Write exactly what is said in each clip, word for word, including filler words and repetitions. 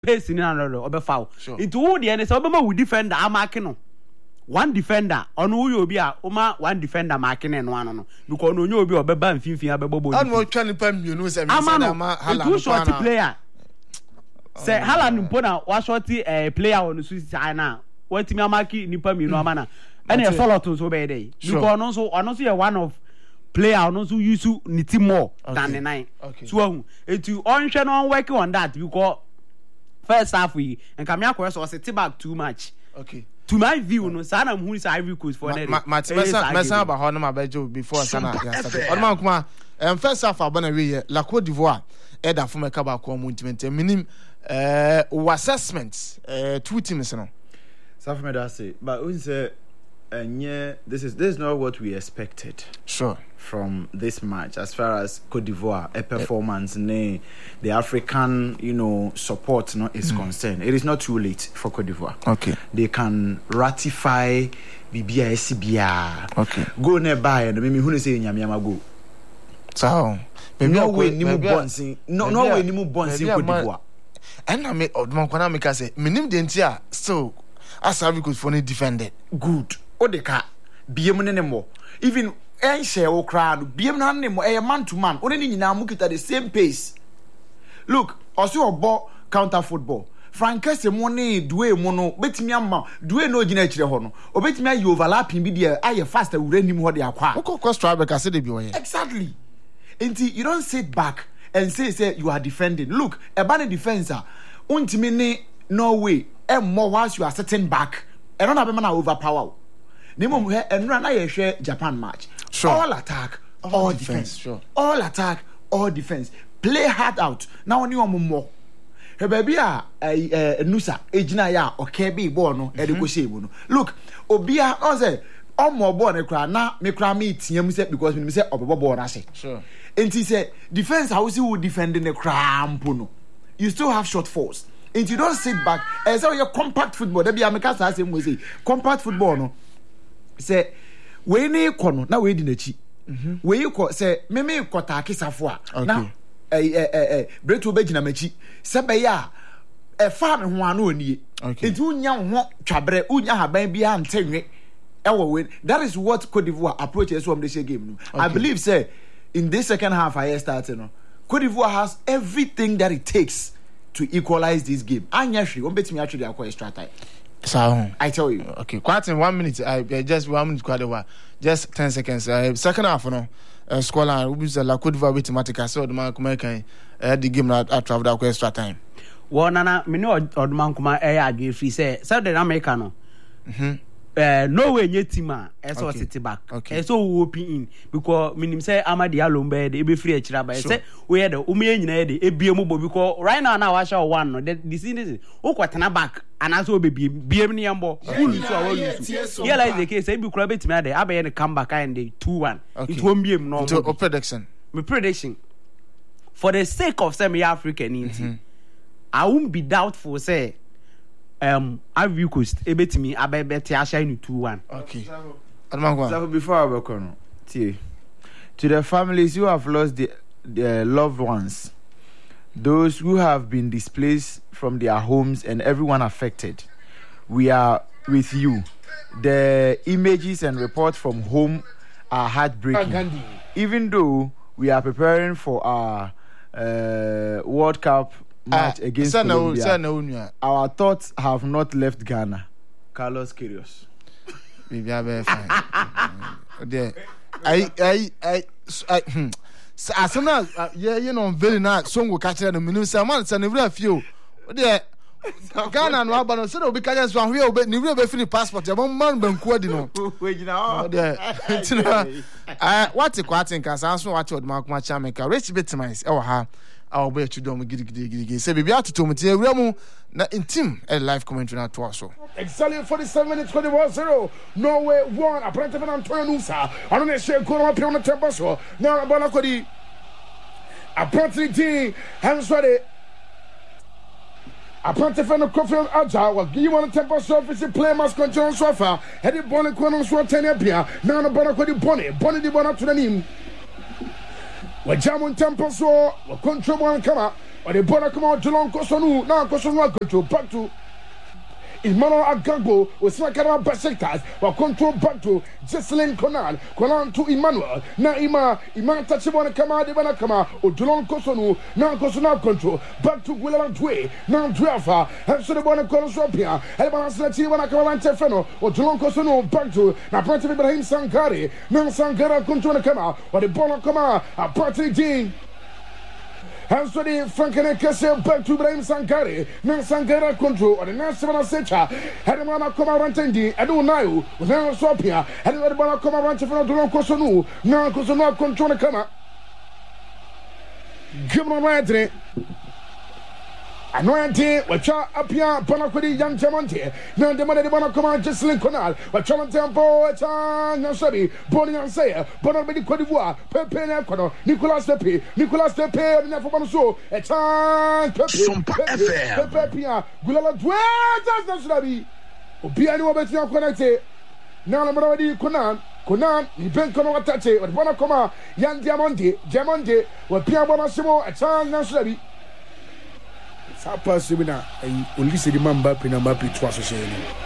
pace ni na no obe foul it wo de ne say obema wo defender amake no one defender ono wo obi a oma one defender mark ne no ano no because no onye obi obeba mfimfin abebobo anu o twa nipa mienu say me say na ma hala two short player say hala nimpo na wa short eh player on so na watimi amaki nipa mienu amana and e follow to so be dey because no so ono so one of player no so use ni team more than the nine so etu onhwe no work on that because first half we and come here so set back too much okay to my view no sana mhu is Ivory Coast for that ma mesa mesa ba ho no ma bejo before sana ya start on man kuma um first half abana we la Côte d'Ivoire e da fo meka ba ko mu intimate minim eh assessment eh two teams no Safi me da say but we say and yeah, this is this is not what we expected. Sure. From this match, as far as Côte d'Ivoire, a performance, uh, the African, you know, support, no, is mm. concerned. It is not too late for Côte d'Ivoire. Okay. They can ratify B B I S B I. Okay. Go nearby and maybe who say nyama go. So, no way ni mu bonsin. No, no way ni mu bonsin Côte d'Ivoire. And I make Odman Kwana make say, minim dentia still as Ivory Coast for defended. Good. Odeka biem ne ne mo even en share wo kra no biem na ne mo e man to man oni nyina mu kita the same pace look also obo counter football frankese mo ne duwe mo no betimi amma duwe no gina kire ho no obetimi ayi overlapping bi de aye fast awura nim ho de akwa wo ko striker say de bi oye exactly enti you don't sit back and say say you are defending look e ba ne defense untimi ne Norway e mo whilst you are sitting back e no na be man overpower Nemo he enra na ye hwe Japan match. Sure. All attack, all, all defense. defense. Sure. All attack, all defense. Play hard out. Now oni omo mo. He baby a eh Nusa ejina ya okay be ball no e de ko shey no. Look, obia on say omo ball ne kra na me kra me tiam say because me say obobo ball na say. Sure. Enti say defense how see who defending the crampo no. You still have short force. And you don't sit back. And so your compact football. There be America say same way say compact football no. Say we ni kono na we di nachi mhm we ko say me me kota kisafo a na eh eh eh bretu be gina machi se be ya e fa me ho ana oni etu nya ho twabre unya haban bia antenwe e wo we that is what Côte d'Ivoire approach is from the game no okay. I believe say in this second half I started no Côte d'Ivoire has everything that it takes to equalize this game anya hwe won betimi actually akwa extra time. So I tell you, okay, quite in one minute. I uh, just one minute, quite a while, just ten seconds. Uh, second half, no, uh, score line. We say la Côte d'Ivoire with Matica. So the man come can uh, the game that I traveled out extra time. Well, Nana, me know the man come eh agree free say South America no. Mhm. Uh, no way nye team as so city back. Okay. So we open in because minim say Amadi Alombe dey be free e chira ba. Say we the ume nyina dey e bie mu bo because right now na wa sha one no the scene is o kwatena back and as we be biem ni ambo. Who so our use. Yeah like the case say be kura betimi ade abaye the comeback and the two one. It won't biem no. To prediction. My prediction for the sake of semi African mm-hmm. I won't be doubtful say um Ivory Coast ebetimi abebete ashine two one. Okay. So before I work on to the families who have lost the, their loved ones, those who have been displaced from their homes and everyone affected, we are with you. The images and reports from home are heartbreaking. Even though we are preparing for our uh, World Cup match uh, against Colombia, no, no, our thoughts have not left Ghana. Carlos Queiroz. Maybe I be fine. There, I, I, I, I. Hmm. As soon as yeah, you know, very nice. Song will catch them. Minimum someone send every few. There, Ghana no abano. So we catch us one. We will be. We will be finish passport. You want man ben kuadi no. Wait, you know. There, you know. I what the quarting cause I also watch what Mark Machameka. Rich bit mice. Oh ha. I'll be to do me giddy giddy giddy. Say baby out to me. Tell you na intim a live commentary na to also. Exactly forty-seven minutes, twenty-one zero. Norway one. Apparently, Antonio Nusa. I don't know if you're going to be on the tempo. So now I'm going to go to apparently, hands ready. Apparently, from the coffee of Agile, will give you on the tempo. So if it's a play, must control so far. Headed Bonnie Quanon Swat ten up here. Now I'm going to go to Bonnie. Bonnie the one up to the name. We jam on tempo. So we control one come up. Or the border come out Geelong Kosonu, now Kosonu control back to Emmanuel Agagbo with Smakara Basectas, or control back to Jesselyn Conan, Conan to Emmanuel, now Ima, Iman Tachibana Kama, Devana Kama, or Geelong Kosonu, now Kosonu control back to Willan Dwe, now Dwafa, and so the border Konosopia, Elbana Slachiwana Kaman Tefeno, or Geelong Kosonu back to Naprati Ibrahim Sankari, now Sankara control Kama, or the border Kama, a party Jean. And so the Franken Kessel back to Ibrahim Sankari, now Sankara control, or the National Secha, had a man come around Tendi, I don't know, with now Sopia, had a man come around to Kosonu, now Kosonu control the Kama. Give me a right. Anointing, which are up here, Panakudi, young Jamonte. Now the money they want to come out just link canal, but Chaman Tempo, Nasabi, Bonnie and Sayer, Bonabedi Cote d'Ivoire, Pepe Nakono, Nicolas Pepe, Nicolas Pepe, and Nafamanso, a chance, Pepe, Pepe, Pia, Gulala Dwell, Nasabi, Obiano Betia connected. Now I'm already Conan, Conan, Nibenkono Atate, but Bonacoma, young Diamante, Diamante, or Pia Bonasimo, a chance, Nasabi. Sapa Simina, and Ulysses Mamba Pinambapi Twasso.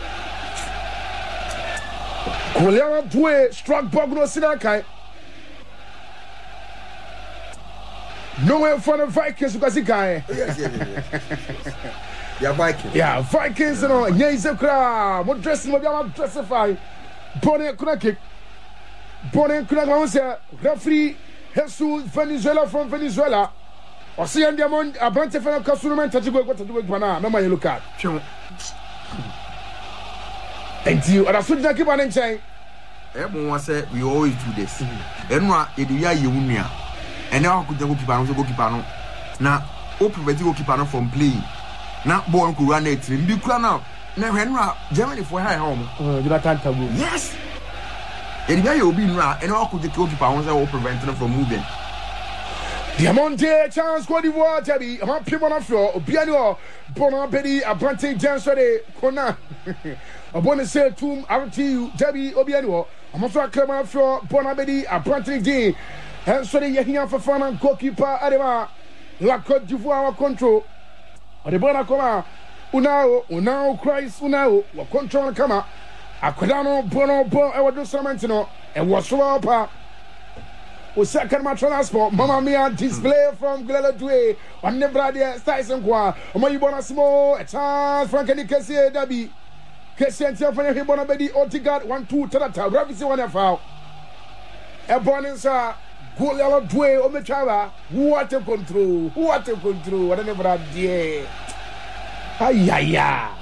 Kolera Dwe struck Bogno Sinakai. Nowhere for the Vikings because he guy. Yes, yes, yes. Yeah, Vikings. Yeah, Vikings, you know, Yazekra, what dressing will be able to dressify. Bonnie Kunaki. Bonnie Kunaka, referee Jesus Venezuela from Venezuela. Or see and Diamond, a bunch of customers to go to do it. Mama, you look at. And you are a food like you say. Everyone said we always do this. And what it is, you unia. And now could the goalkeeper go keep on. Now, open the goalkeeper from playing. Now, born could run it. You can now. Now, Henry, Germany for high home. You got time to go. Yes. And there you'll be in and how could the goalkeeper also prevent them from moving? Diamante chance Cote d'Ivoire Tabi, a people on floor, Obiano, Bonabedi, a Brante Janswade, Kona, a bonus sale to R T U, Tabi, Obiano, a Mafra Clement floor, Bonabedi, a Brante D, and so they are for fun and goalkeeper Adema, La Cote d'Ivoire control, or the Bonacoma, Unao, Unao, Christ, Unao, or control Kama, a Codano, Bono, Bon, I would do Samantino, and was so up. O second match transport, Mamma Mia display from Gladway on the Bradia Tyson Qua, or my Bonasmo, a chance, Frankie Cassia, Dabi, Cassia, Tiffany Bonabedi, Otigard, one, two, Tata, Rabbit, one F out. A bonanza, Gladway, Omechava, water control, water control, whatever I did. Ay, ay, ay.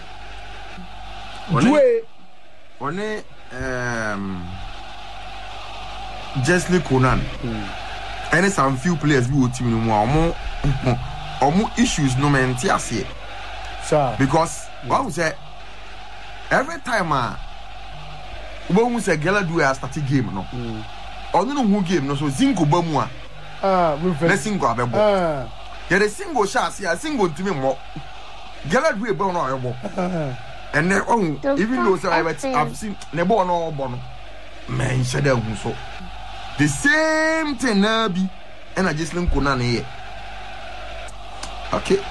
Dway, on it, um. Just like Conan, mm. and some few players we will team no more, or more issues no man see. Sure. Because what we say every time ah, when we say Gala do a starting game no, or no who game no so Zingo Bamwa. Ah, we let's sing go abebo. Ah, there is single shot see a single to me more. Gala do a ball no ebo. And then oh, even though I've seen the ball no bono, man, shadow who so. The same thing now be and I just link Conan here. Okay.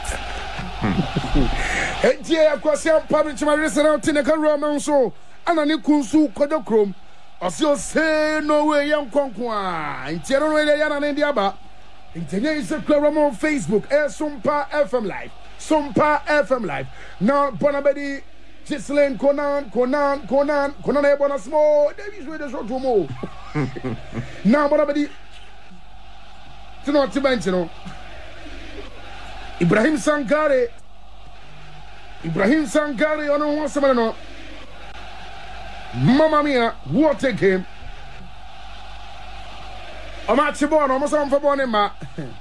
Hey, dear, of course, I'm public to my restaurant in the Roman so and I need Kunsu Kodokrom. I still say no way, young Conqua. In Tierra and Indiaba. In Tenya is a club on Facebook, Air Sumpa F M Live. Sumpa F M Live. Now, Bonabedi. Jesselyn Conan, Conan, Conan, Conan, Ebona small. There is where the short to move. Now, what about the to not to mention, you know, Ibrahim Sankare, Ibrahim Sankare, on one summer, no, Mamma Mia, what a game. A match born, almost on for Bonema.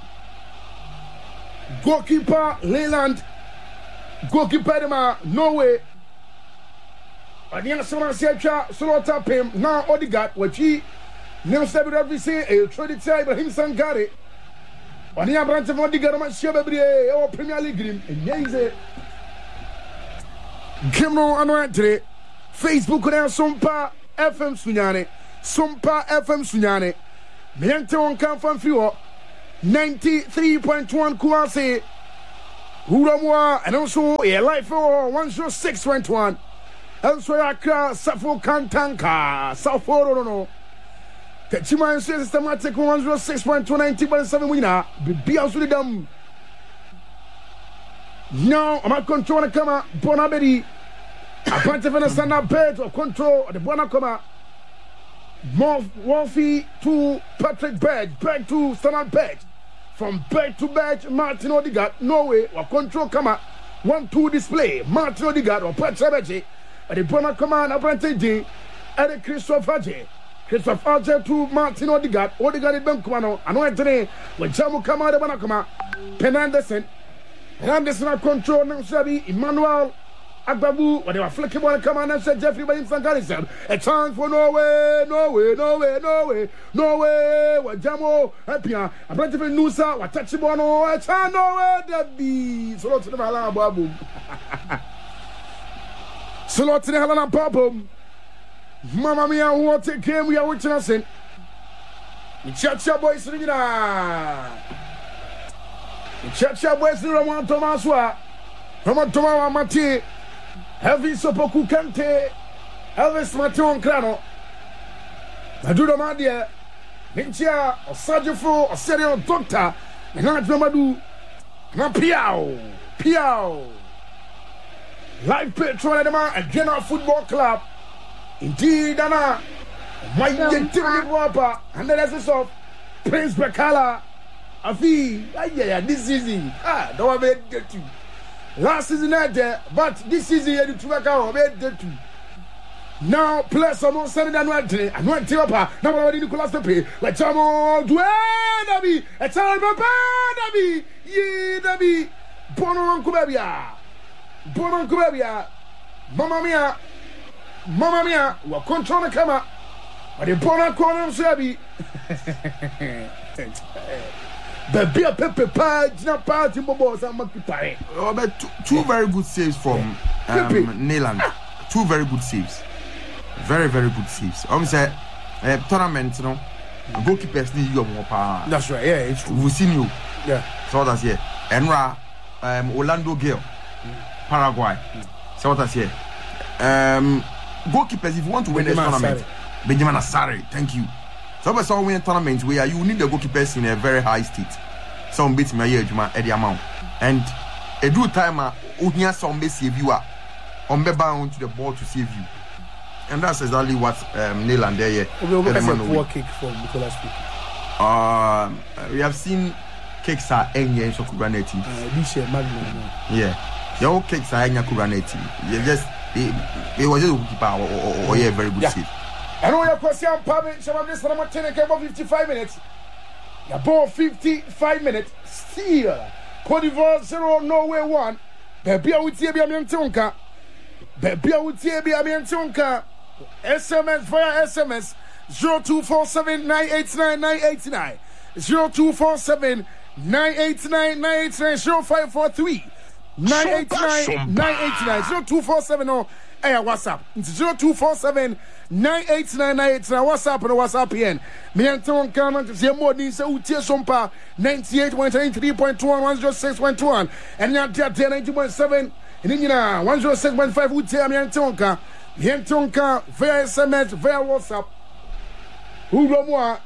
Goalkeeper Leyland, goalkeeper Dema, Norway. And the answer said, "So tap him now. Odegaard, what he now said, every say a trade time, but him Sankare. On the branch of Odegaard, my share every day, or Premier League game, and yes, Kimno Anwatre, Facebook now, Sumpa F M Sunyane, Sumpa F M Sunyane. Me and Tom come from Fio. ninety-three point one Kumasi. Huramwa, and also a life for one oh six point one. Also, Accra, Safo Kantanka, Safo, no, no. Techima and systematic one oh six point two ninety point seven winner. Be also the dumb. Now, I'm not controlling the camera. Bonabedi. I can't even stand up bed or control the Bonacoma. Wolfie to Patrick Berg. Berg to Standard Berg. From Berg to Berg, Martin Odegaard. Norway or control camera. one two display. Martin Odegaard or Patrick Berg. And the Bonacoma and Apprentice J. And the Christopher J. Christopher J to Martin Odegaard. Odegaard is Benkumano. And when today, when Jamu Kama, the Bonacoma, Pen Anderson. And Anderson control Namsabi, Emmanuel Agbabu, when they were flicking on the command and said Jeffrey by himself, a chance for Norway, Norway, Norway, Norway, Norway, what Jamo, Apia, a plenty of Nusa, what Tachibono, a chance Norway, the bee, so to the Halana Babu. So to the Halana Babu. Mamma mia, what a game we are watching us in. Chacha boys, Chacha boys, Roman Tomaswa, Roman Tomama Mati, Elvis Sopoku Kante, Elvis Maton Crano, Madudo Madia, Ninja, or Sajofo, or serial doctor, and not Mamadu, not Piao, Piao, Live Petrol Edema, and General Football Club. Indeed, Anna, my gentleman Wapa, and the rest of Prince Bakala. Afi, yeah, this season, ah, don't have it get you. Last season I there, but this season you to work out get you. Now, plus I'm on Saturday and one day, and one Tiapa, now already Nicolas Pepe, like Chamo, Dwayne, a child of Nabi, ye, Nabi, Bono Kubabia, Bono Kubabia, Mamma Mia, Mamma Mia, we're controlling the camera, but the Bono Corner Sabi. But be a pepper pie, not party bobos and monkey pie. Oh, but two, two very good saves from um, Neyland. Two very good saves. Very, very good saves. I'm saying, uh, tournament, you know, goalkeepers need you more power. That's right, yeah, it's true. We've seen you. Yeah. So that's here. Enra, um, Orlando Gale, Paraguay. So that's here. Um, goalkeepers, if you want to win this tournament, Benjamin Asare, thank you. So, if you win a tournament where you need the goalkeepers in a very high state, some beats me here, Juma, Eddie amount. And a good timer, who hears some save you are on the bound to the ball to save you. And that's exactly what um, Neil and there. That's a poor kick from Nicolas Pepe. Um, we have seen kicks are any in Kuraneti. Yeah, your kicks are any Kuraneti. You just, it was just a goalkeeper or a very good save. I know your question, Pablo. Some of this for about ten about fifty-five minutes. About fifty-five minutes. Still, Cote d'Ivoire zero, Norway one. Baby, I would say, be a Miantonka. Baby, I would say, be a Miantonka. S M S via S M S zero two four seven nine eight nine nine eight nine. zero two four seven nine eight nine nine eight nine. zero five four three nine eight nine nine eight nine. zero two four seven oh. Hey, WhatsApp. It's zero two four seven nine eight nine nine eight nine. WhatsApp and WhatsApp again. Me and Tom Cameron to see more than say Utia Sompa ninety-eight point three point one one zero six point one and now there ninety point seven and then you know one zero six point five Utia me and Tonka. Me and Tonka via S M S via WhatsApp. Who do more?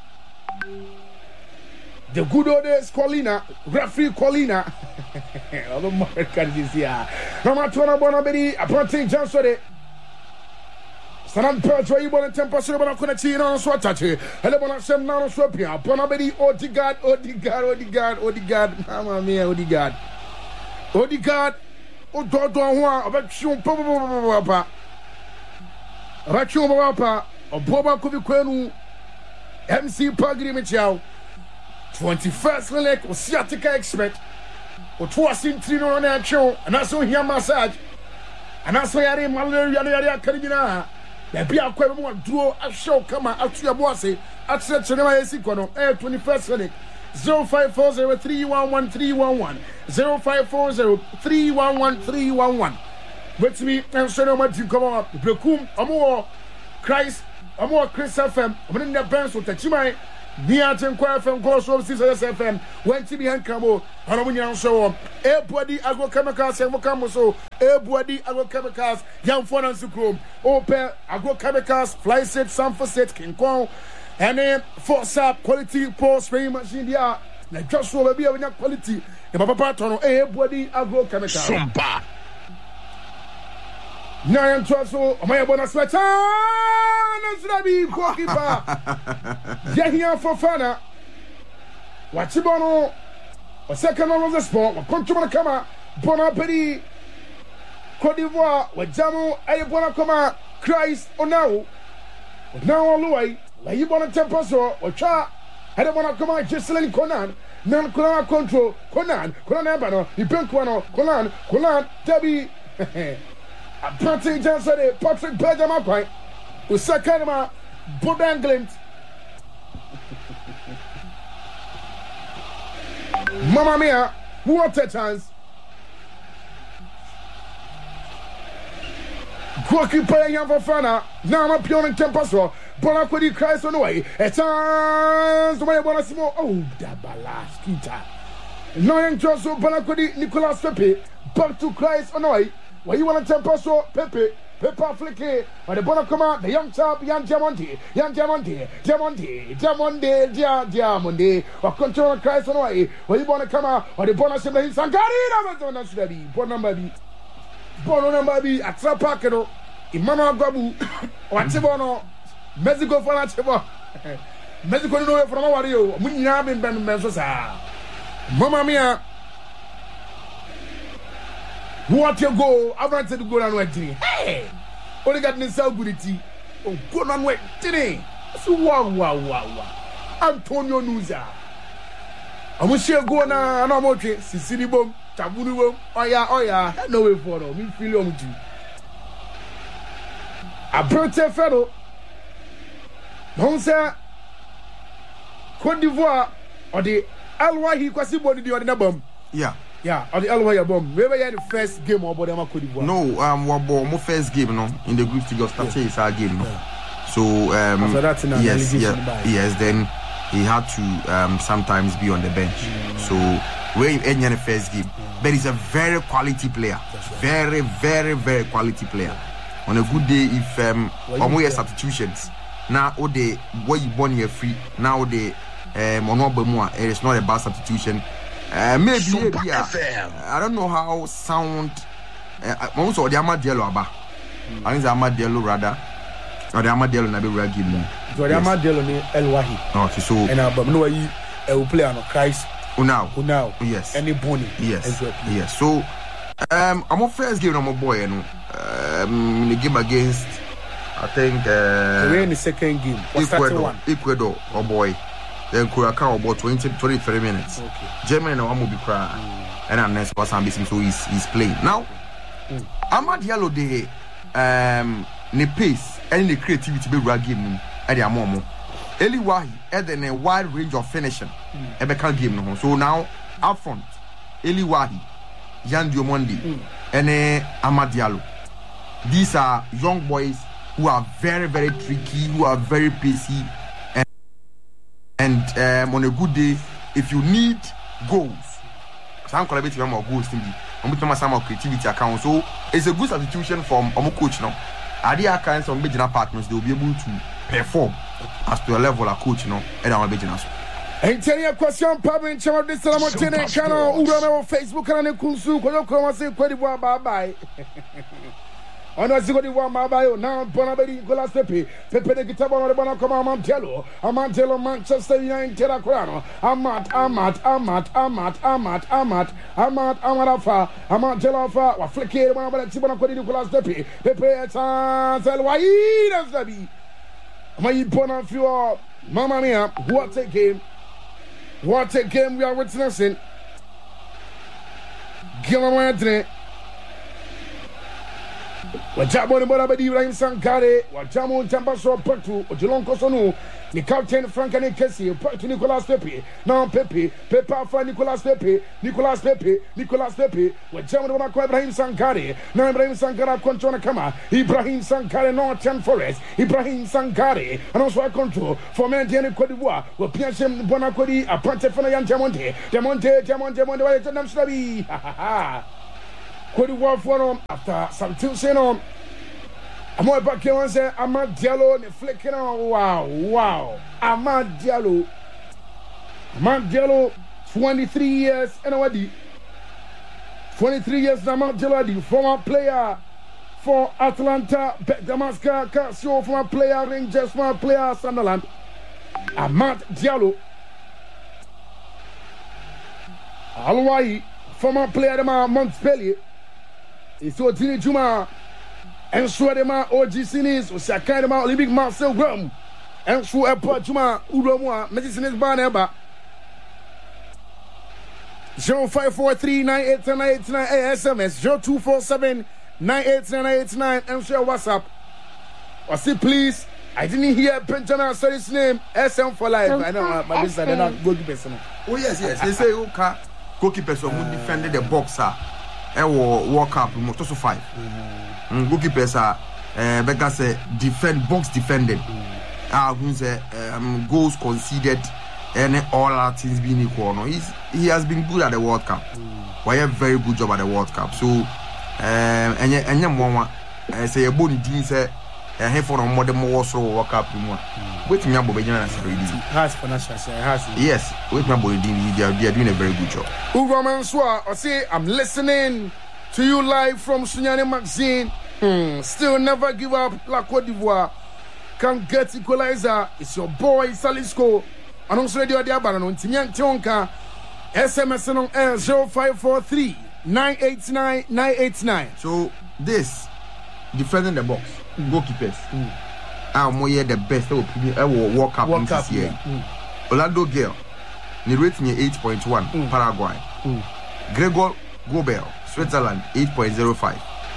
The good old days, Colina, referee Colina. All the Americans is here. Ramatona Bonabedi, Apprentice Johnson. Sanan Percho, you want to temper, so I'm going to see you on Swatachi. And I'm going to send down Swapia. Bonabedi, Odegaard, Odegaard, Odegaard, Odegaard, Mamma mia, Odegaard. Odegaard, Ododo, Abachu, Papa. Abachu, Papa, or Boba Kubikwenu, M C Pagri Michel. twenty-first leg or sciatica expert or twice in three on that show and that's all here massage and that's why I malaria area caribina there be a quite more duo a show come out to your boss at such an amazing air twenty-first leg zero five four zero three one one three one one zero five four zero three one one three one one but me and so no much you come up Brekum Amor Christ Amor Chris F M I'm in the bands with the Chimai Niatin Kwa F M Course of C S F M, when Tibi and Camo, Hanamunian so, everybody agrochemicals and Mocamoso, everybody agrochemicals, young phone and Sucrum, open agrochemicals, fly set, some for set, King Kong, and then force up quality post spraying machine. Yeah, like just so be a quality. The Papa Patono, everybody agrochemicals. Sumpa. Nyan Twaso, my bonus sweater, Nabi, goalkeeper. Yahia Fofana, Wachibono, a second on the spot, a control Kama, Bonapedi, Cote d'Ivoire, Wajamo, Ayabonakoma, Christ, or now, now all the way, like you want to temper, or Cha, Ayabonakoma, Jesselin Conan, non Conan control, Conan, Conan Abano, Ipenquano, Conan, Conan, Debbie. Patrick Johnson, Patrick Benjamin Point, Usakanama, Bodan Glint, Mamma Mia, what a chance! Goalkeeper Yan Fofana, now I'm pure in Tempaso, Bonacodi Christ on the way, a chance to my Bonasimo, oh, Dabala, Skita. Noyan Joshua Bonacodi, Nicolas Pepe, back to Christ on the way. Why you want to temper so Pepe, Pepe Flicky, or the Bonacoma, the young chap, young Diamante, young Diamante, Diamante, Diamante, Dia, Diamante, or control Christ on the way. Why you want to come out, or the bonus of the Sangari, Amazon, should be, Bon number B, Bono number B, at Trapakero, Imama Gabu, or Tibono, Mexico for Chibo, Mexico no from Wario, Munyam in Ben Mensosa, Mamma Mia. What you go? I want to go on waiting. Hey, only got me so good at oh, go on waiting. So wow, wow, wow, wow. Antonio Nuza. I'm going to go on. I'm okay. Sicily bomb, Tabuni bomb. Oh yeah, oh yeah. No way for no. Me feel on you. A birthday fellow. Non sir. Côte d'Ivoire or the Alwahi Kwasi body the other bomb. Yeah. Yeah, on the Alwaya bomb. Maybe you had the first game or Bodema Cote d'Ivoire. No, um, what my first game, no, in the group to start is our game, no. Yeah. So um, after that, yes, yeah, yes, then he had to um sometimes be on the bench. Mm. So when in the first game, mm. but he's a very quality player, right. very, very, very quality player. Yeah. On a good day, if um, or substitutions now, or the what you born here free now, the um, on it is not a bad substitution. Uh, maybe, maybe uh, I don't know how sound. Also, the Amadiello Aba. I think the Amadiello rather, or the Amadiello Nabi Ragim. So the Amadiello ni El Wahi. Okay, so and I no you will play on Christ. Now, now, yes, any Bonnie, yes, yes. So, um, I'm on first game. I'm a boy, you know, um, in the game against, I think, uh, we're in the second game. Ecuador, Ecuador, oh boy. Then Curacao about twenty, twenty-three minutes. Okay. Germany now will be crying. Mm. And then next was ambition, so he's he's playing. Now, mm. Amad Yellow de um the pace and the creativity be game at the Amomo. Eli Wahi had a wide range of finishing. Mm. A can't game no. So now up front, Eli Wahi, Yan Diomondi, mm. and uh, Amad Diallo. These are young boys who are very, very tricky, who are very pacey. And um, on a good day, if you need goals, some collaborate with more goals, I'm with some creativity account. So it's a good substitution from our coach now. Are there kinds of major partners they will be able to perform as to a level of coach now? And our business. And tell you a question, Pablo in Chama de Salamotene, channel, Urano, Facebook, and Kunsu, Kodokomasi, Kodiwa, bye bye. On a zero one Mabayo, now Bonabedi, Golas Pepe, Pepe de Gitabon, the Bonacoma Mantello, Amantello, Manchester United, Terracrano, Amat, Amat, Amat, Amat, Amat, Amat, Amat, Amarafa, Amantelofa, or Flicky, one of the Tibonacodi, Golas Pepe, Pepe, Tansel, why does that be? My Bonafio, Mamma Mia, what a game! What a game we are witnessing. Gilman. Wajamo ni Bona Bedi Ibrahim Sankare, Wajamo Tambaso Patu, Ojilon Kosono, the captain Frankane Kessie, Patu Nicolas Pepe, now Pepe, Pepe for Nicolas Pepe, Nicolas Pepe, Nicolas Pepe, Wajamo Bona Ibrahim Sankare, now Ibrahim Sankara control Kama, Ibrahim Sankare, Northern Forest, Ibrahim Sankare, and also I control for Mantiani Cote d'Ivoire, where Piachem Bonacodi, a Pantefana Yan Jamonte, Jamonte, Jamonte, Jamonte, Jamonte, ha ha ha. Cote d'Ivoire for after some two saying on. I'm going back here and say, Amad Diallo, and flicking on. Wow, wow. Amad Diallo. Amad Diallo, twenty-three years, and what twenty-three years, Amad Diallo, former player for Atlanta, Damascus, Casio, former player, Rangers, former player, Sunderland. Amad Diallo. Alwai, former player, Montpellier. It's so Tini Juma. And so the man O G Sinis, or Sakai ma Olympic Marcel Grum, and so a Pachuma, Uromoa, Medicine is Baneba. zero five four three nine eight nine eight nine S M S zero two four seven nine eight nine eight nine and share WhatsApp. Or say please, I didn't hear Benjamin say his name. S M for life. I know, but this is not goalkeeper. Oh yes, yes. They say okay, goalkeepers who defended the boxer. I will walk up to so five. Mm, goalkeepers are uh, Becca say defend box defended. Ah, who's um goals conceded and all our things being equal. No, he's he has been good at the World Cup. Mm. Why a very good job at the World Cup. So um and and yeah mama say a boni din say a head for more than more so World Cup more. Wait me about Benjamin has financial has yes, wait me about din they are they are doing a very good job. Ugoman Swa or say I'm listening to you live from Sunyani Magazine. Hmm. Still never give up. La Côte d'Ivoire can get equalizer. It's your boy Salisco. And also radio Diabana on Timian Tionka. S M S on air zero five four three nine eight nine nine eight nine. So this defending the box mm. goalkeepers. Mm. I'm more the best. I will walk up walk this year. Mm. Orlando Gale, the rating eight point one. Mm. Paraguay. Mm. Gregor Gobel, Switzerland eight point zero five.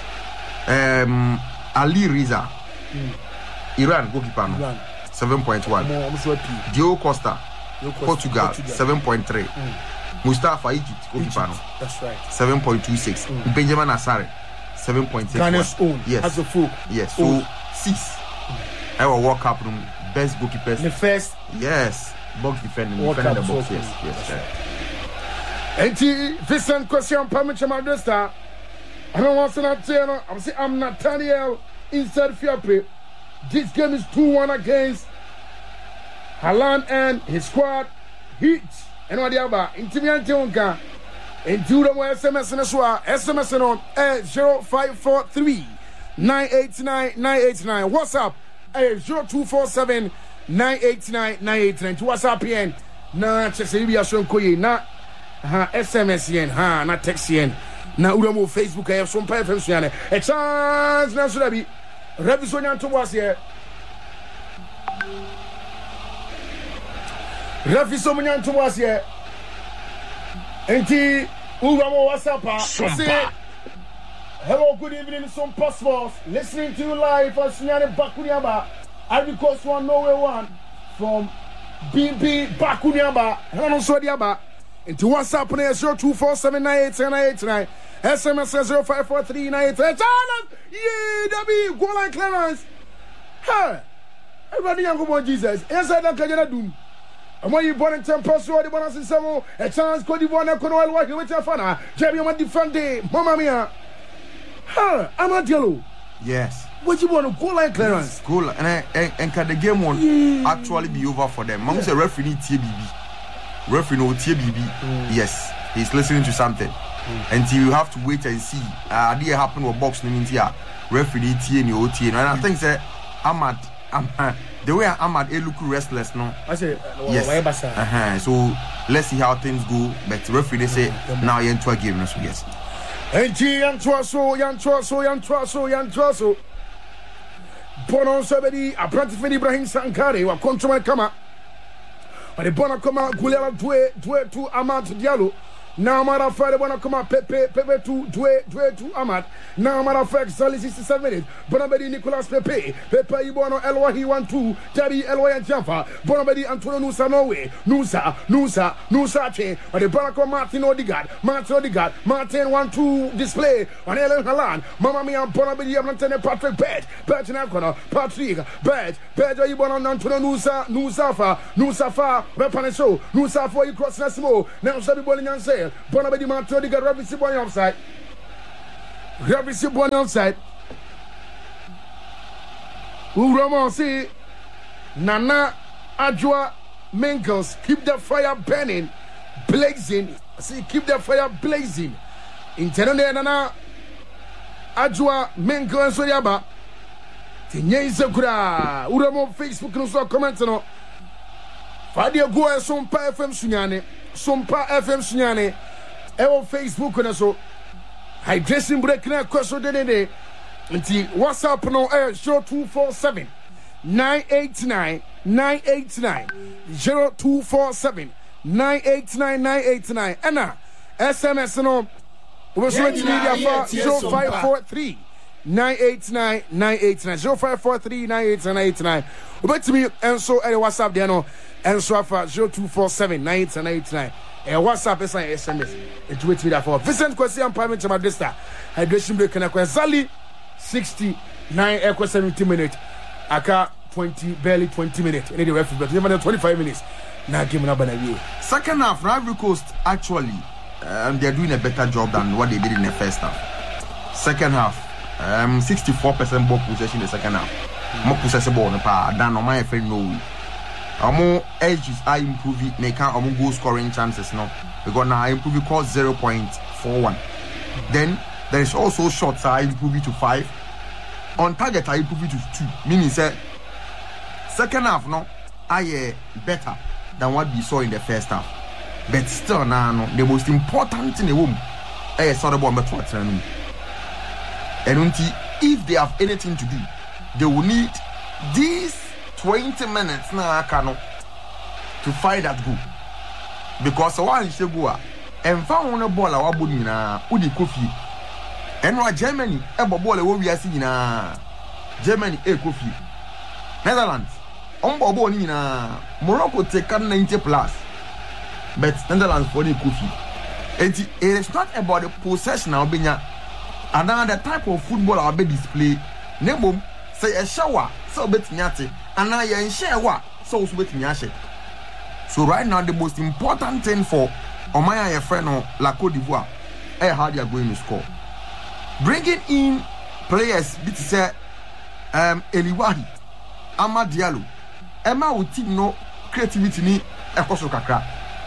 Um, Ali Riza, mm. Iran goalkeeper no, seven point one. Dio Costa, Costa Portugal, Portugal seven point three. Mm. Mustafa Egypt goalkeeper no, that's right, seven point two six. Mm. Benjamin Asare seven point six. Ghana's own, yes, as a full, yes, so own. Six. Mm. I will walk up room best goalkeepers. The first, yes, box defending, defending the box, yes, yes. And the Vincent question permit my master. I don't want to not tell you. I'm saying I'm Nathaniel inside Fiape. This game is two one against Haaland and his squad. Heat. And what the other? Intimiante Onka. And do the S M S in the soir. S M S on zero five four three nine eight nine nine eight nine. What's up? zero two four seven nine eight nine nine eight nine. What's up here? Na Chesebi Ashonkoye. Na S M S yen. Ha. Na text yen. Na uramo Facebook I have some F M Sunyane. A chance na so be Revision to was here. Revision to was here. Enti uramo WhatsApp. Say hello, good evening, some passports. Listening to you live on Sunyane Bakuniaba. I because one Norway one from B B Bakuniaba. Hello, Swadiaba. Into WhatsApp on zero two four seven nine eight nine eight nine. S M S zero five four three nine eight nine. Yeah, Dabi, go like clearance. Hey, everybody, young boy, Jesus. Inside that Kajana Doom. And when you born in Temple, so the bonus is seven. A chance, Cote d'Ivoire, Kono, working with your father. Jerry, I'm a different day. Mamma mia. Hey, I'm a yellow. Yes. What you want to go like clearance? Goal, and and, and can the game won't yeah. actually be over for them? Mom said referee T B B. Referee no T B B. Mm. Yes, he's listening to something. Mm. Until you have to wait and see. Uh, did it happen with box in India? Referee T and O T. And I think that Ahmad, uh, the way Ahmad, it look restless, no? I say, uh, yes. Uh-huh. So let's see how things go. But referee they say mm. now you're into a game, so yes. And G and Trosso, Yan Trosso, Yan Trosso, Yan Trosso. Bonon Sabedi, apprentice Ibrahim Sankare, who are control kama. But the Bona Kama Gulera Dwe Dwe to Amad Diallo. Now Amara Fire the one come up Pepe Pepe to Dwe Dwe to Ahmad. Now Amara Fire exactly sixty-seven minutes. Bonabedi Nicolas Pepe Pepe Ibono Elwahi one two Debbie Elway and Jamfa Bonabedi Antonio Nusa Norway Nusa Nusa Nusa Che or the Barako Martin Odegaard Martin Odegaard Martin one two display on Ellen Halan Mama Mia Bonabedi Amantene Patrick Page Page in corner Patrick Page Page Ibono Antonio Nusa Nusafa Nusafa Repaneso Nusafa you cross Nasimo now Sabi Bolinan say Bonabedi Martin Odegaard Rabisi Boy offside Rabisi Boy offside Uramo see Nana Ajwa Mingles keep the fire burning blazing see keep the fire blazing interne Nana Ajwa Mingles Soyaba Tinye Izekura Uramo Facebook no so comment no Fadia go e Sompa F M Sunyane Sompa F M Sunyane e on Facebook na so hydration break na kwaso de de nti WhatsApp no eh zero two four seven nine eight nine nine eight nine zero two four seven nine eight nine nine eight nine ena S M S no we so media for zero five four three nine eight nine nine eight nine zero five four three nine eight nine eight nine obet me enso e WhatsApp there no enso afa zero two four seven nine eight nine eight nine e WhatsApp is S M S it wait me there for Vincent Kwesi and Prime Chama Desta hydration break na Kwesali sixty-nine equal seventy minutes aka twenty barely twenty minutes any the referee but even twenty-five minutes now game na bana. Second half Ivory Coast actually um, they're doing a better job than what they did in the first half. Second half um sixty-four percent ball possession in the second half. More possession ball no pa than on my friend no. Amo edges are improving they can amo goal scoring chances no because now improving cost zero point four one. Then there is also shots are improving to five. On target are improving to two. Meaning say second half no are better than what we saw in the first half. But still now no, the most important thing in the room is sort of bomb to turn. And until if they have anything to do, they will need these twenty minutes now cano to find that goal. Because one is go and found a ball our body na udi coffee. And what Germany a ball we are seeing na Germany a coffee. Netherlands on ball na Morocco take ninety plus. But Netherlands for the coffee. And it is not about the possession now being another type of football I'll be display. Nebum say a shower so bet nyate and I in share so bet nyashe. So right now the most important thing for Omaya your friend or La Côte d'Ivoire is how they are going to score. Bringing in players bit say um Eliwahi, Amad Diallo, Emma will team no creativity ni ekoso kakra.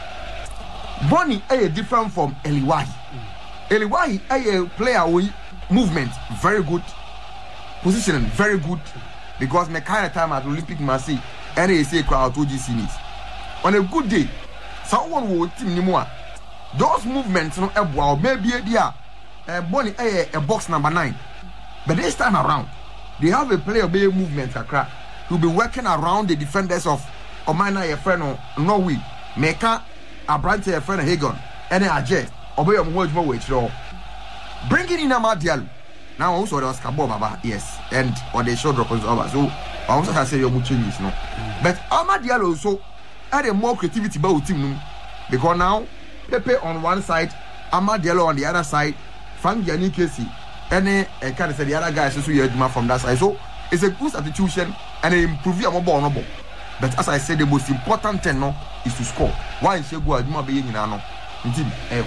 Bonnie is different from Eliwahi. Eliwahi is a player with movement very good, positioning very good because my kind of time at Olympic Marseille and they say crowd to G C needs. On a good day, someone will team ni more. Those movements no wow maybe a dia uh, Bonnie a, a box number nine. But this time around, they have a player be movement kakra who be working around the defenders of Omana your friend or Norway. Meka Abrante your friend Hagon and Ajay obey your word more which law. Bringing in Amad Diallo. Now also there was Kabo Baba, yes, and or they showed drop over. So I also can say your changes no. But Amad Diallo also had a more creativity about team because now Pepe on one side, Amad Diallo on the other side, Frank Gianni Casey, and uh, kind of say the other guys also hear from that side. So it's a good substitution and it improves your mobile number. But as I said, the most important thing no is to score. Why is you go at my being in ano? Indeed, eh,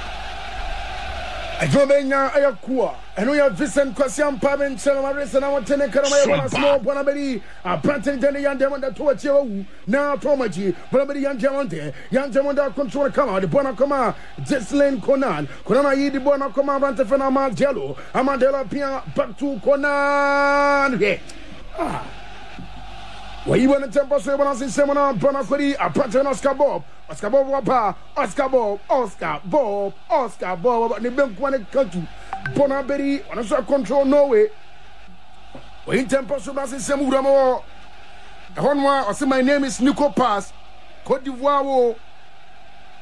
I don't know a cool. I know you have Vincent Kwesiam Pabin, Chelaris, and I want to take care of my small Bonabedi. I'm planting the young demon that to a chill now, Tomaji, Bonabedi, young Jamonte, young Jamonda control come out, the Bonacoma, Jesslyn Conan, Conana Yi, the Bonacoma, Rantafana Jello, Amadela Pia, back to Conan. Ah. Well, you want to temple so when I see Semana, Bonacori, a pattern Oscar Bob, Oscar Bob, Wapa, Oscar Bob, Oscar Bob, Oscar Bob, and the bank one country, Bonabedi, on a sort control no way. Well, in temple so when I see Semuramo, the one I see my name is Nico Pass, Cote d'Ivoire,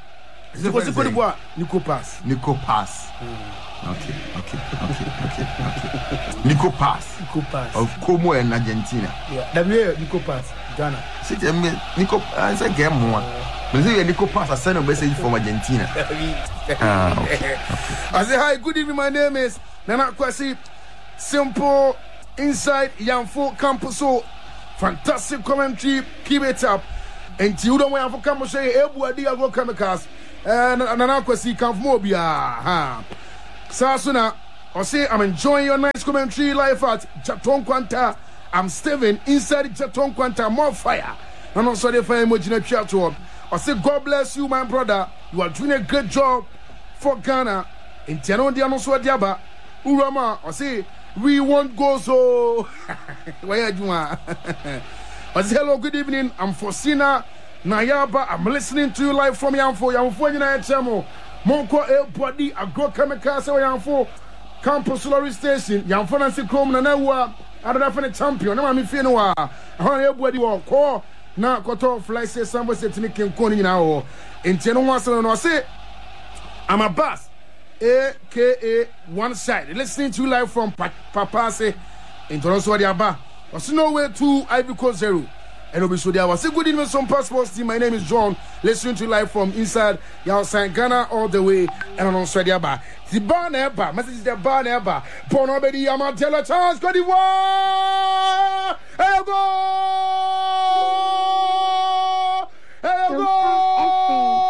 Because the Cote d'Ivoire, Nico Pass. Nico Pass. Mm. Okay, okay, okay, okay, okay. Nico Pass. Nico Pass. Of Como and Argentina. Yeah, W Nico Pass, Ghana. See, Nico, I said game one. But see, Nico Pass, I sent a message from Argentina. Ah, okay, okay. I say, hi, good evening, my name is Nana Kwasi. Simple inside Yamfo Campus. So fantastic commentary, keep it up. And you don't want to come and say, everybody are going chemicals. And Nana Kwasi come from Mobia. Ha. Sasuna, I say, I'm enjoying your nice commentary live at Jaton Quanta. I'm Steven inside Jaton Quanta, more fire. And also, the fire emoji in chat to I say, God bless you, my brother. You are doing a great job for Ghana. In Tiano Diano Swadiaba, Urama, I say, we won't go so. Where are you? I say, hello, good evening. I'm Fosina Nayaba. I'm listening to you live from Yamfo. Yamfo, United Chamo. Monko Airpody, Agrochemical, so Yamfo, Campus Solari Station. Yamfo Nancy Chrome, Nanawa, I don't have any champion. I'm a Finoa. I want everybody will call. Now, Koto fly say somebody said to me, Kim Koni now. In Tiano, I say, I'm a boss. A K A one side. Listening to you live from Papase in Toronto. Diaba. Was no way to Ivory Coast zero. And obviously, there was a good evening, some passports team. My name is John. Listening to you live from inside outside Ghana all the way. And on Australia. The bar never. Message is the bar never. Bono Bedi Amatella Chance. Cote d'Ivoire. Hey, go! Hey, go!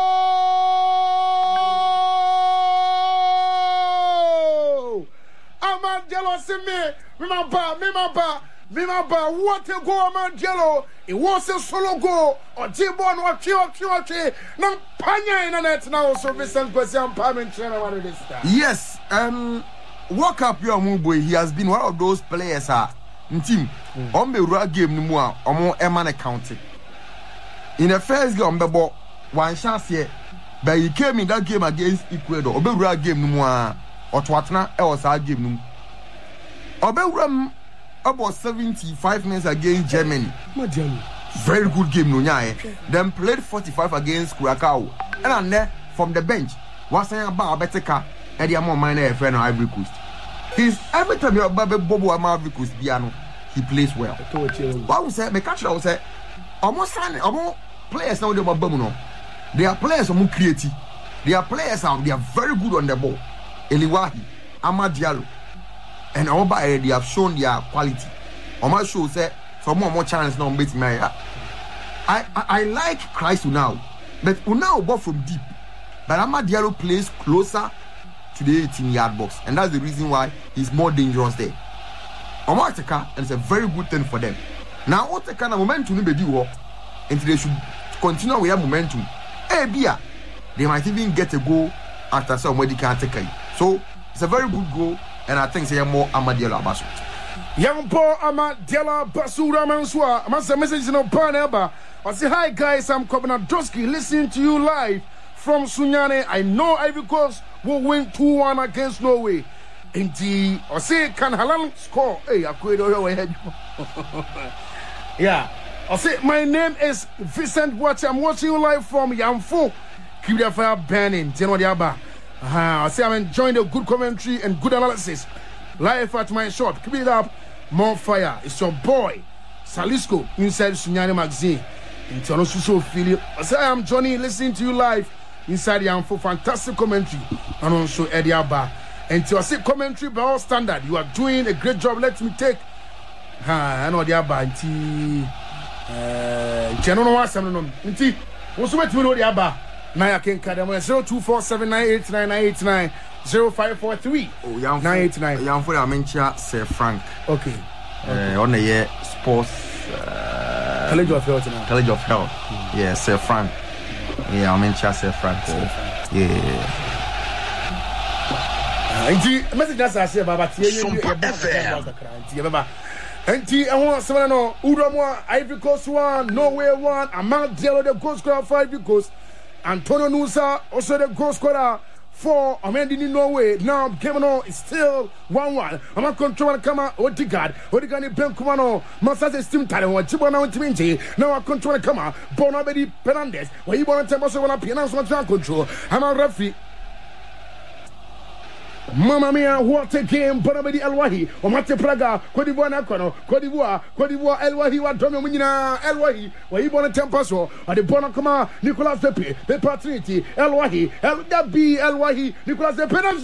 Me, remember, remember, remember what a go, Amangelo. It was a solo go, or Jibon, or Chio, Chio, Chio. No, Panya in the net now, so Vincent Guasian Parment Channel. What it is. Yes, um, walk up your boy. He has been one of those players, uh, in team. On the rug game, no more, or more Eman County. In the first game, the ball, one chance here, but he came in that game against Ecuador, or the rug game, no more, or Twatna, or our game, no. Oberam about seventy-five minutes against Germany. Very good game, no nya. Then played forty-five against Curacao. And then from the bench, was saying about Beteka, and the amount minor friend on Ivory Coast. He's every time you're Baby Bobo and Ivory Coast piano, he plays well. What was that? My catcher was say, almost almost players now they are Babuno. They are players who are creative. They are players out, they are very good on the ball. Eliwahi, Amad Diallo. And all by they have shown their quality. On my show, say some more more chance now beat me. I, I I like Christ now, but Unao bought from deep. But Amad Diallo plays closer to the eighteen yard box, and that's the reason why he's more dangerous there. Omar Teka, and it's a very good thing for them. Now, what the kind of momentum they do, and they should continue with their momentum. Hey, Bia, they might even get a goal after somebody can't take it. So it's a very good goal. And I think say more Amad Diallo Abasu. Young Paul Amad Diallo Abasu Ramanswa. I'm a message in a panel. I say hi guys, I'm Kobina Drosky listening to you live from Sunyane. I know Ivory Coast will win two one against Norway. Indeed, I say can Halan score? Hey, I could head. Yeah. I say my name is Vincent Watch. I'm watching you live from Yamfo. Keep the fire burning. Tell what Diaba. Uh, I say I'm enjoying the good commentary and good analysis. Live at my shop. Keep it up. More fire. It's your boy, Salisco, inside Sunyani Magazine. In Toronto, so Philip. I say I'm Johnny, listening to you live inside the Amfo. Fantastic commentary. And also Eddie Abba. And to I say commentary by all standard. You are doing a great job. Let me take. Ha, I know the Abba. Uh, Channel one seven no. Inti. What's the way to know the Abba? Naya can kadam zero two four seven nine eight nine nine eight nine zero five four three oh young nine eight nine young for Amencha Sir Frank. Okay. Uh, on the year sports uh, College of Health now. College of Health. Mm. Yeah, Sir Frank. Yeah, Amencha Sir Frank. Sir Frank. Yeah. Inti message that's I say about here you you Enti I want someone no Udomo Ivory Coast one, Norway one, Amad Diallo the goal scorer for Ivory Coast, Antonio Nusa also the goal scorer for Amanda in Norway. Now, Kemano is still one one. I'm not controlling Kama, Odigard, Odigani Ben Kumano, Masasa Steam Talent, Chibana Timinti. Now, I'm controlling Kama, Bonabedi Penandes, where you want to tell us when I piano on control. I'm a referee. Mamma mia, what a game, Bonabedi El Wahi, or Mate Praga, Cote d'Ivoire Nakono, Cote d'Ivoire, Cote d'Ivoire El Wahi, what Domina El Wahi, where you want to Tempaso, or the Bonacoma, Nicolas Pepe, the Patrinity, El Wahi, El Dabi, El Wahi, Nicolas de Penams.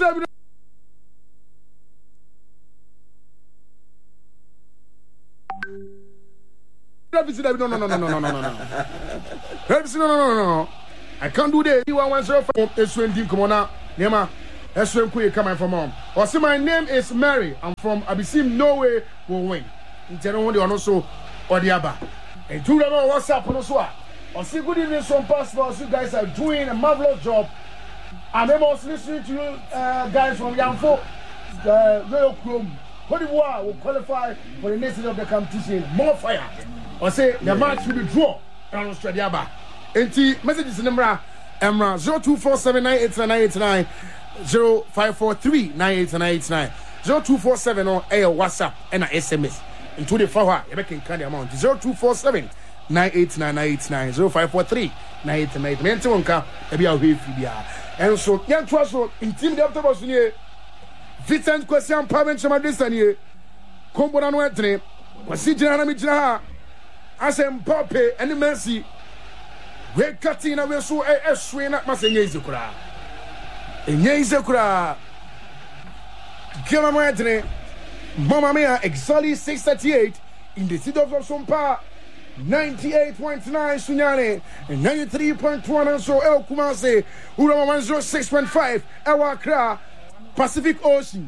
No, no, no, no, no, no, no, no, no. No, no, no, no. I can't do that. You want one zero five. It's twenty. Come on now, Nema. That's when we coming from home. Or say my name is Mary. I'm from Abysim. Norway will win. In general, one also or the other. And two of them what's up on us. Or say good evening, some pastors. You guys are doing a marvelous job. And I'm also listening to you uh, guys from Yamfo. Uh, Royal Chrome. Cote d'Ivoire will qualify for the next of the competition. More fire. Or say the match will be draw around Australia. And the messages in the Emra zero two four seven nine eight nine eight nine. zero five four three nine eight nine eight nine zero two four seven on air WhatsApp and a S M S into the flower you can count the amount zero two four seven nine eight nine nine eight nine zero five four three nine eight nine eight nine mente wonka e bia hwe fibia and so yan to so intim the octobus ni Vincent question payment chama desanie kombo na no etre kwasi gina na mi gina ha asem pope and mercy we cutting away so e eswe na masenye izikura enye izekura kema mwetene mama mia exactly six thirty-eight in the city of Sompa ninety-eight point nine Sunyane and ninety-three point one so El Kumase Urama one oh six point five Ewa Accra Pacific Ocean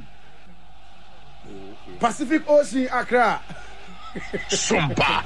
Pacific Ocean Accra Sompa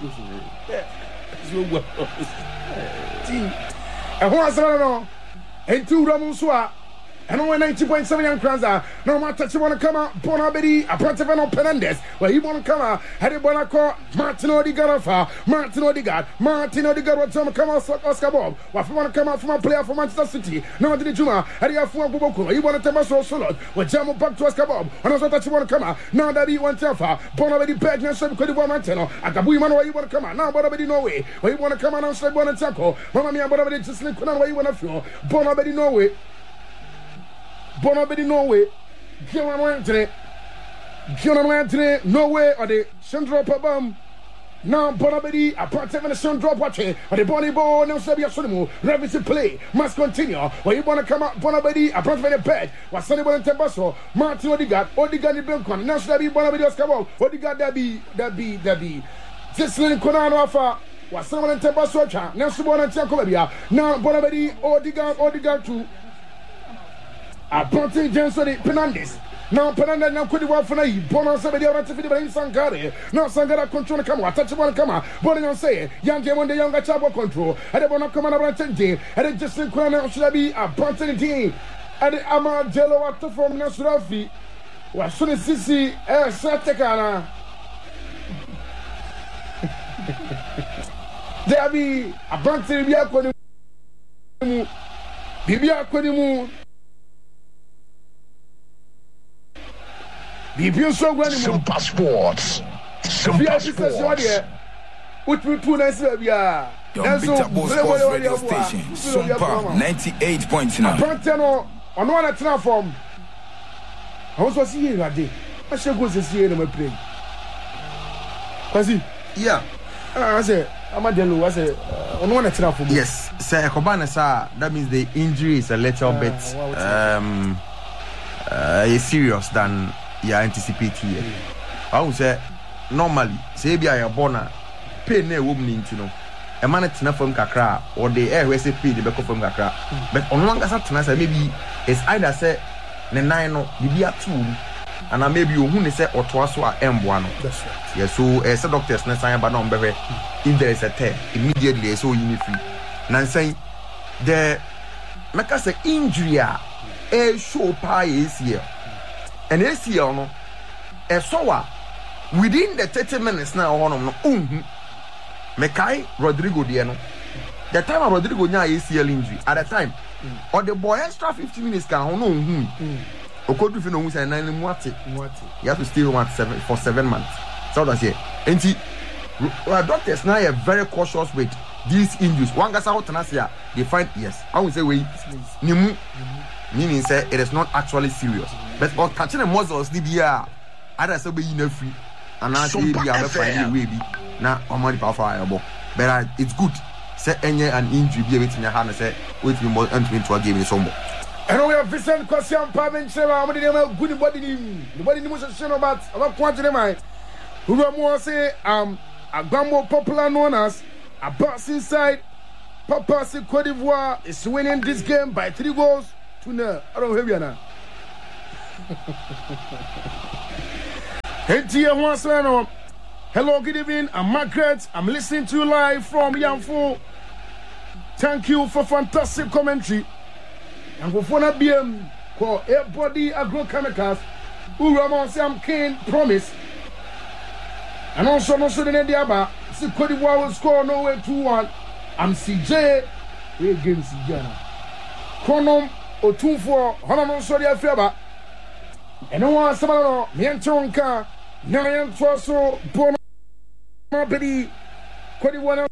and what's no and two Ramuswa and on ninety point seven young Kranza. No matter you want to come out, Bonabedi, a Pratevano Penandes, where you want to come out, had a Bonaco, Martin Odigarafa, Martin Odigard, Martin Odigard, what some come out, Oscar Bob, what you want to come out from a player from Manchester City, no the Juma, had a Fuan Buboko, you want to tell us so solo, what Jamo back to Oscar Bob, and also that you want to come out, now that you want to have Bonabedi Bedna, so because you want Manteno, Akabu man, where you want to come out, now Bonabedi no way, where you want to come out and say Bonataco, Mamma Mia Bonabedi just link where you want to feel, Bonabedi no way. Bonabedi Norway, Gilman Anthony, Gilman Anthony, Norway, or the Central Pabam. Now, Bonabedi, a part seven, the sun drop watching, or the Bonnie Ball, no Sabia Sonimu, Ravis play, must continue. Where you want to come out, Bonabedi, a part seven, bed, was Sunday Bon Tembasso, Martin Odigard, Odigard, Belcon, now should be Bonabedi Oscabo, Odigard, that be, that be, that be. Just letting Conan offer. Was someone in Tembasso, now Subon and Tiacobia, now Bonabedi, Odigard, Odigard too. A Ponte Jensen Penandes. Now Penandes now could work for you. Bono somebody around to feed him Sangare. Now Sangara control the camera. Touch one camera. Bono say, young game on the younger chabo control. And they want to come around ten day. And they just think Kwana should be a Ponte team. And the Ama Jello after from Nasrafi. Was soon as Sisi eh Satekana. There be a Ponte Bia Konimu. Bibia Konimu. Some passports. Some passports. Which we put us here. Don't beat up Sports Radio Station. Sumpa ninety-eight point nine. Brantano, on one at Transform. I was see you that day. I shall go to see you in my play. Quasi? Yeah. I said, I'm a Delu. I said, on one at Transform. Yes, Sir Kobana, sir. That means the injury is a little bit um, uh, serious than you anticipate here. I would say, normally, say, be a bona, pay no woman into no. A man at from Kakra or the air where say pay the back from Kakra. But on one Gasatana, maybe it's either say, Nenano, you be a two, and I maybe you who say or twice or M one. That's right. Yeah, so as a doctor's not saying, but no, if there is a tear, immediately so you need free. Now saying, the make us an injury, a show pie is here. And this year, no, a sowa within the thirty minutes now, one of no, um, Mekai Rodrigo Diano. The time of Rodrigo Nya A C L injury, at the time, or the boy extra fifty minutes can no hmm okodu fi no hu say nine mu ate you have to stay home at seven for seven months so that's it and well, doctors now are very cautious with these injuries one gasa out na say they find yes I will say we nimu meaning say it is not actually serious but on catching the muscles the bia other say be you free and now say be am find way be na omori power ayabo but uh, it's good say any an injury be waiting your hand say wait me more enter into a game in somewhere. And we have Vincent Kwasiam Pamen Cheva, I'm the good body, the body motion about about quantity mind. Who will more say um a more popular known as a boss inside Papa Si Cote d'Ivoire is winning this game by three goals to nil. I don't have you now. Hey, dear one, hello, good evening. I'm Margaret. I'm listening to you live from Yamfo. Thank you for fantastic commentary. And for phone B M called Airbody Agrochemicals, who Ramon Sam Kane promise. And also, no sooner than the other, see Cote d'Ivoire will score no way two one. I'm C J. We again C J. Chronom or two four. Honor so the affair. And no one, some of them, Miantonka, Nyan Twaso, Bono, Mabedi, Cote d'Ivoire.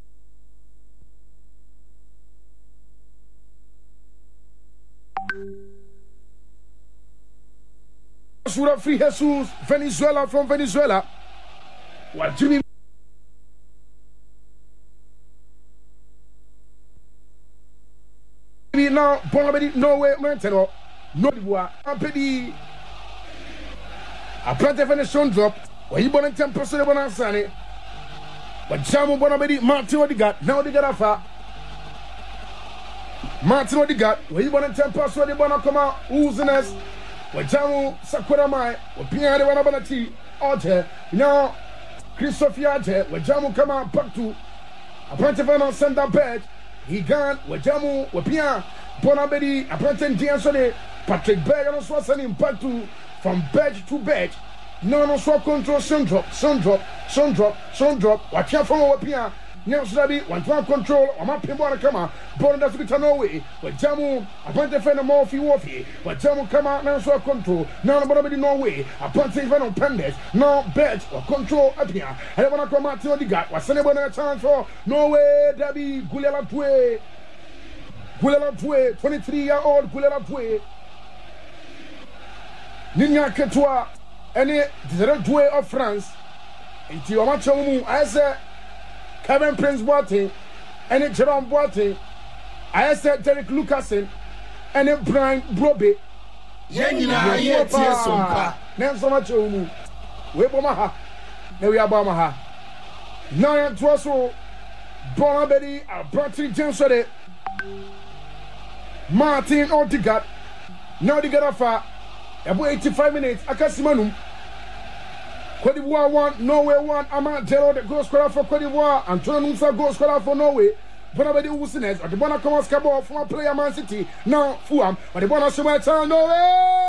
Sura Free Jesus, Venezuela from Venezuela. What Jimmy now, Bonabedi, Norway, Montano, Nodibois, Ampedi. A plant of a drop, where you born in ten percent of Bonansani. But Jamu Bonabedi, Martin Odigat, now they got a far. Martin Odigat, where you born in ten percent of the Bonacoma, Uziness. Wajamu Sakura Mai, Wapia de Wanabanati, Ote, now Christophe Yate, Wajamu Kama Paktu, a Pantavano Santa Bed, he gone, Wajamu, Wapia, Bonabedi, a Pantan Diansone, Patrick Berg, and Swasani Paktu, from bed to bed, no no swap control, sun drop, sun drop, sun drop, sun drop, Wapia from Wapia. Now, Sabi, one time control, or my people are coming, born that's with no way. But Jamu, I point the friend of Morphy Warfy, but Jamu come out now, so control. Now, nobody no way. I point the friend of Pendes, no bed or control up here. I don't want to come out to the gut. What's anybody a chance for? No way, Debbie, Gulela Pue, Gulela Pue, twenty-three year old Gulela Pue. Ninya Ketua, any Due of France, into your match, I said. Kevin Prince Boateng, and Jerome Boateng, I said Derek Lucasen, and Brian Brobe. Yenina, yes, yes, Name so much. We Bomaha, now we are Bomaha. Now I'm Twasso, Bonabedi, a Patrick Jansone, Martin Ortigat, now the Garafa, about eighty-five minutes, Akasimanum. Cote d'Ivoire one, Norway one, Amad Jero, the goal scorer for Cote d'Ivoire, and Antonio Nusa goal scorer for Norway. Bonabedi Usines, or the Bonacomas Cabo from a player Man City, now Fulham, or the Bonasuma Norway.